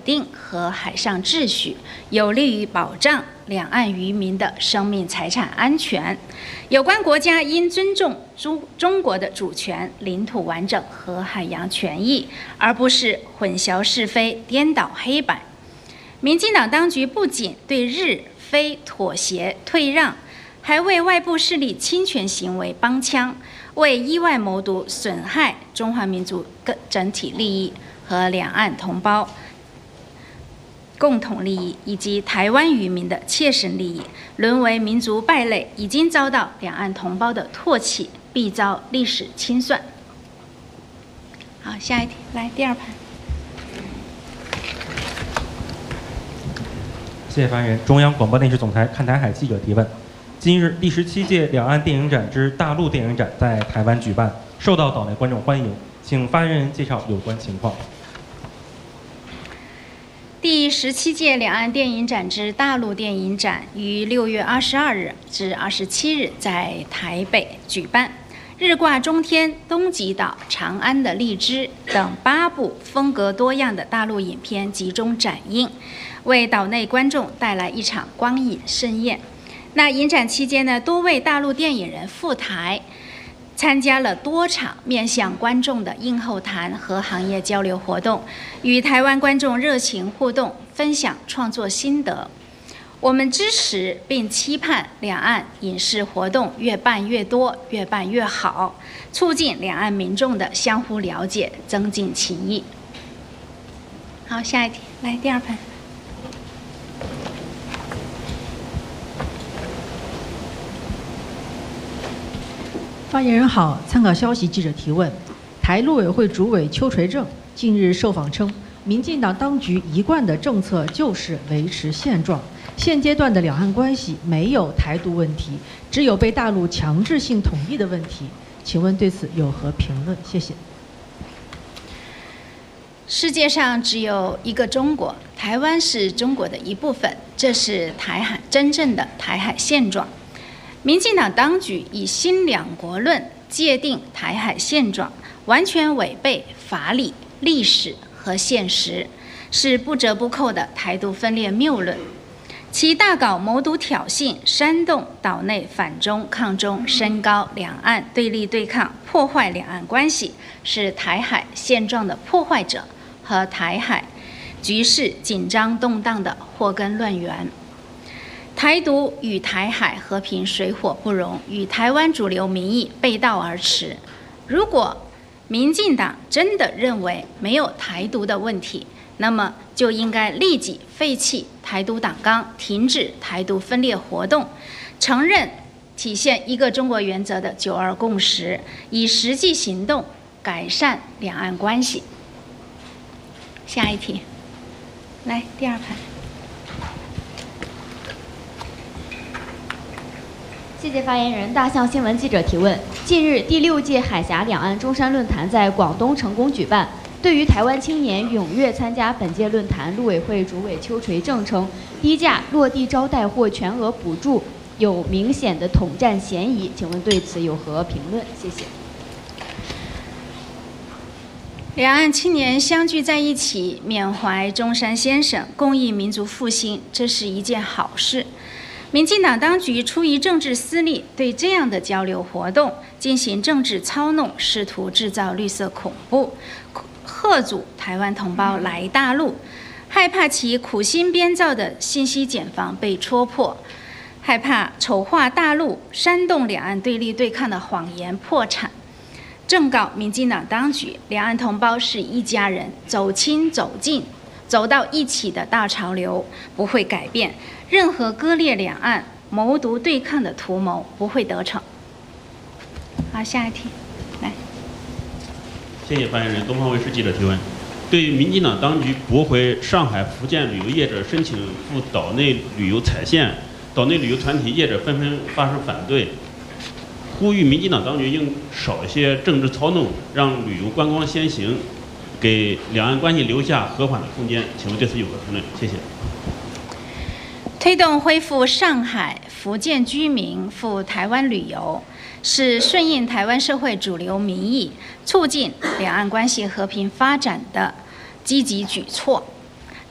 定和海上秩序，有利于保障两岸渔民的生命财产安全。有关国家应尊重中国的主权、领土完整和海洋权益，而不是混淆是非、颠倒黑白。民进党当局不仅对日非妥协退让，还为外部势力侵权行为帮腔，为意外谋独损害中华民族整体利益和两岸同胞共同利益以及台湾渔民的切身利益，沦为民族败类，已经遭到两岸同胞的唾弃，必遭历史清算。好，下一题，来第二盘。 谢谢发言人。中央广播电视总台看台海记者提问：今日第17届两岸电影展之大陆电影展在台湾举办，受到岛内观众欢迎，请发言人介绍有关情况。 第17届两岸电影展之大陆电影展于6月22日至27日在台北举办。日挂中天、东极岛、长安的荔枝等8部风格多样的大陆影片集中展映，为岛内观众带来一场光影盛宴。那影展期间呢，多位大陆电影人赴台，参加了多场面向观众的映后谈和行业交流活动，与台湾观众热情互动，分享创作心得。我们支持并期盼两岸影视活动越办越多，越办越好，促进两岸民众的相互了解，增进情谊。好，下一题，来第二盘。 发言人好，参考消息记者提问：台陆委会主委邱垂正近日受访称，民进党当局一贯的政策就是维持现状，现阶段的两岸关系没有台独问题，只有被大陆强制性统一的问题。请问对此有何评论？谢谢。 世界上只有一个中国，台湾是中国的一部分，这是台海真正的台海现状。民进党当局以新两国论界定台海现状，完全违背法理、历史和现实，是不折不扣的台独分裂谬论。其大搞谋独挑衅，煽动岛内反中抗中，升高两岸对立对抗，破坏两岸关系，是台海现状的破坏者和台海局势紧张动荡的祸根乱源。台独与台海和平水火不容，与台湾主流民意背道而驰。如果民进党真的认为没有台独的问题，那么就应该立即废弃台独党纲，停止台独分裂活动，承认体现一个中国原则的9·2共识，以实际行动改善两岸关系。下一题，来第二盘。 谢谢发言人。大象新闻记者提问：近日，第6届海峡两岸中山论坛在广东成功举办。对于台湾青年踊跃参加本届论坛，陆委会主委邱垂正称，低价落地招待或全额补助有明显的统战嫌疑。请问对此有何评论？谢谢。 两岸青年相聚在一起，缅怀中山先生，共益民族复兴，这是一件好事。民进党当局出于政治私利，对这样的交流活动进行政治操弄，试图制造绿色恐怖，吓阻台湾同胞来大陆，害怕其苦心编造的信息茧房被戳破，害怕丑化大陆、煽动两岸对立对抗的谎言破产。正告民进党当局，两岸同胞是一家人，走亲走近，走到一起的大潮流不会改变，任何割裂两岸、谋独对抗的图谋不会得逞。好，下一题，来。 谢谢发言人。东方卫视记者提问：对于民进党当局驳回上海、福建旅游业者申请赴岛内旅游踩线，岛内旅游团体业者纷纷发生反对，呼吁民进党当局应少一些政治操弄，让旅游观光先行，给两岸关系留下和缓的空间。请问对此有何评论？谢谢。 推动恢复上海、福建居民赴台湾旅游，是顺应台湾社会主流民意，促进两岸关系和平发展的积极举措。